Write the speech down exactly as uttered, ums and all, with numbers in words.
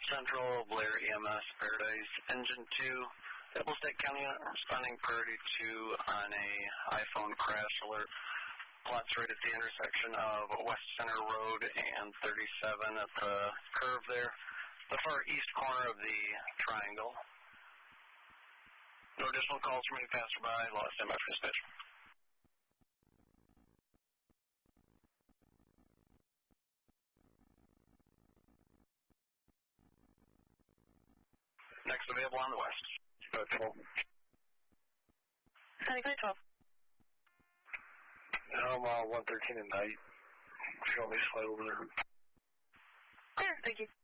Central, Blair E M S, Paradise, Engine two, Applestate County, responding priority two on a iPhone crash alert. Plots right at the intersection of West Center Road and thirty-seven at the curve there, the far east corner of the triangle. No additional calls from any passerby. Lost time after dispatch. Next available on the west. Uh, twelve. Sunny Clay twelve. I'm uh, one thirteen at night. Show me slide over there. There, thank you.